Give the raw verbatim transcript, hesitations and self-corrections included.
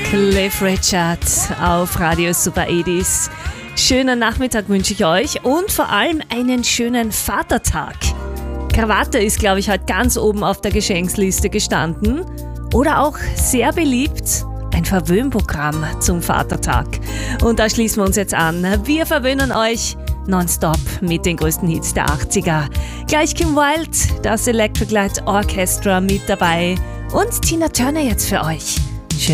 Cliff Richard auf Radio Super achtzig. Schönen Nachmittag wünsche ich euch und vor allem einen schönen Vatertag. Krawatte ist, glaube ich, heute ganz oben auf der Geschenksliste gestanden. Oder auch sehr beliebt, ein Verwöhnprogramm zum Vatertag. Und da schließen wir uns jetzt an. Wir verwöhnen euch nonstop mit den größten Hits der achtziger. Gleich Kim Wilde, das Electric Light Orchestra mit dabei und Tina Turner jetzt für euch.